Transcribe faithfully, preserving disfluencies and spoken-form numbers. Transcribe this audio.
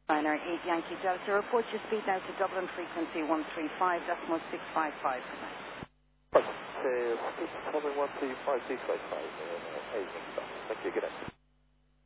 Liner eight Yankee Delta, report your speed now to Dublin frequency one three five decimal six five five. Right, uh, Dublin one three five six five five, uh, eight Yankee Delta. Thank you, good night.